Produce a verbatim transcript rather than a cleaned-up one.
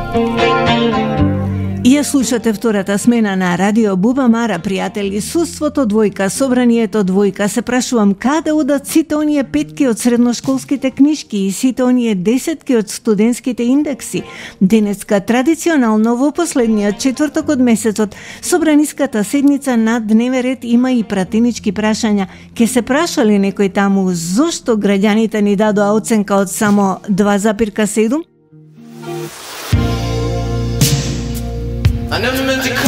И ја слушате втората смена на Радио Бубамара, пријатели, суството двојка, собранието двојка. Се прашувам каде одат сите оние петки од средношколските книшки и сите оние десетки од студентските индекси. Денеска традиционално во последниот четврток од месецот, собраниската седница на дневен ред има и пратенички прашања. Ке се прашали некој таму зошто граѓаните ни дадоа оценка од само два запирка седум? I never meant to